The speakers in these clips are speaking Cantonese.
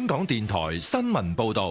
港電台新聞報道。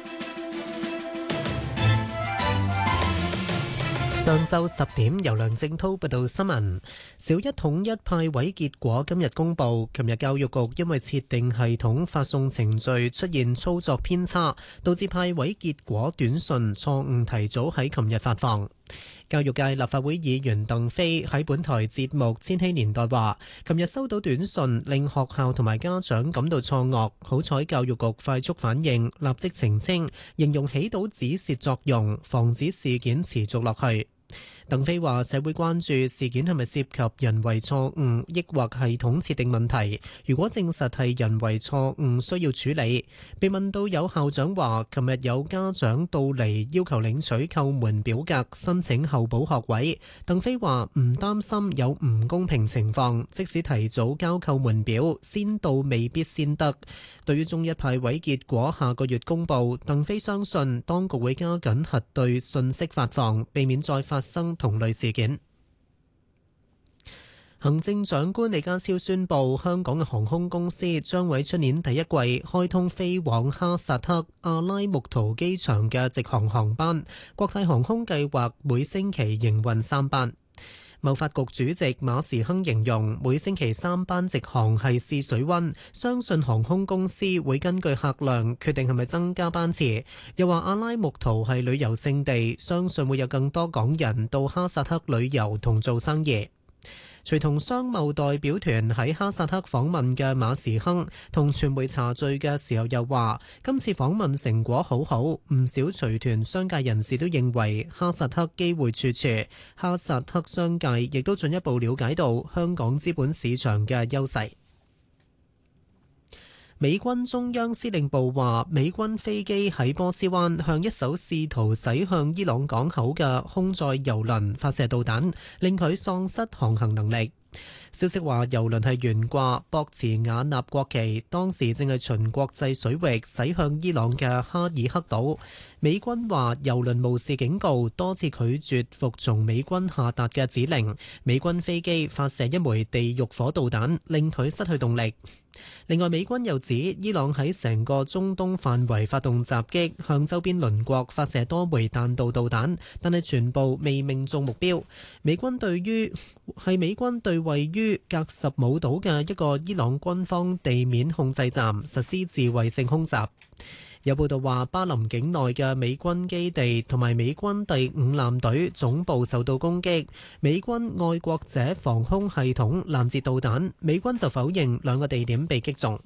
上晝10點，由梁正滔報道新聞。小一統一派位結果今日公佈。琴日教育局因為設定系統發送程序出現操作偏差，導致派位結果短信錯誤提早喺琴日發放。教育界立法會議員鄧飛喺本台節目《千禧年代》話，琴日收到短信令學校同埋家長感到錯愕，好彩教育局快速反應，立即澄清，形容起到止蝕作用，防止事件持續落去。鄧飛話：社會關注事件係咪涉及人為錯誤，抑或系統設定問題？如果證實係人為錯誤，需要處理。被問到有校長話，琴日有家長到嚟要求領取叩門表格申請候補學位，鄧飛話唔擔心有唔公平情況，即使提早交叩門表，先到未必先得。對於中一派位結果下個月公佈，鄧飛相信當局會加緊核對信息發放，避免再發生同類事件。行政長官李家超宣布，香港嘅航空公司將喺出年第一季開通飛往哈薩克阿拉木圖機場嘅直航航班，國泰航空計劃每星期營運3班。貿發局主席馬時亨形容每星期3班直航係試水溫，相信航空公司會根據客量決定係咪增加班次。又話阿拉木圖係旅遊勝地，相信會有更多港人到哈薩克旅遊同做生意。隨同商務代表團喺哈薩克訪問嘅馬時亨同傳媒茶敘嘅時候又話，今次訪問成果好好，唔少隨團商界人士都認為哈薩克機會處處，哈薩克商界亦都進一步了解到香港資本市場嘅優勢。美軍中央司令部話，美軍飛機喺波斯灣向一艘試圖駛向伊朗港口嘅空載油輪發射導彈，令佢喪失航行能力。消息話，油輪係懸掛博茨瓦納國旗，當時正係循國際水域駛向伊朗嘅哈爾克島。美軍話，油輪無視警告，多次拒絕服從美軍下達嘅指令。美軍飛機發射一枚地獄火導彈，令佢失去動力。另外，美軍又指伊朗喺成個中東範圍發動襲擊，向周邊鄰國發射多枚彈道導彈，但係全部未命中目標。美軍對位於格什姆島嘅一個伊朗軍方地面控制站實施自衛性空襲。有報道話，巴林境內嘅美軍基地同埋美軍第5艦隊總部受到攻擊，美軍愛國者防空系統攔截導彈，美軍就否認兩個地點被擊中。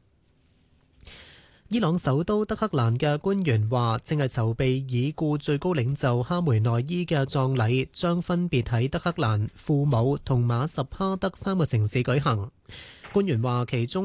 伊朗首都德黑蘭嘅官員話，正係籌備已故最高領袖哈梅內伊嘅葬禮，將分別喺德黑蘭、庫姆同馬什哈德3個城市舉行。官員話，其中